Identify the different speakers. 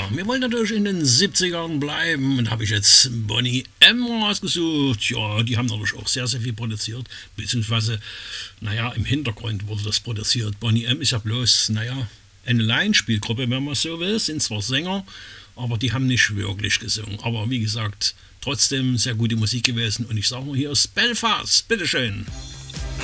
Speaker 1: Ja, wir wollen natürlich in den 70ern bleiben und habe ich jetzt Boney M. rausgesucht. Ja, die haben natürlich auch sehr, sehr viel produziert, beziehungsweise, naja, im Hintergrund wurde das produziert. Boney M. ist ja bloß, naja, eine Laienspielgruppe, wenn man so will, sind zwar Sänger, aber die haben nicht wirklich gesungen. Aber wie gesagt, trotzdem sehr gute Musik gewesen und ich sage mal, hier ist Belfast, bitteschön.